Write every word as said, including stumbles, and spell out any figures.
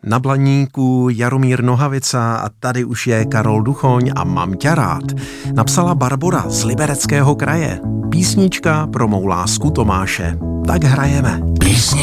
Na Blaníku Jaromír Nohavica a tady už je Karol Duchoň a Mám tě rád. Napsala Barbora z Libereckého kraje. Písnička pro mou lásku Tomáše. Tak hrajeme. Písně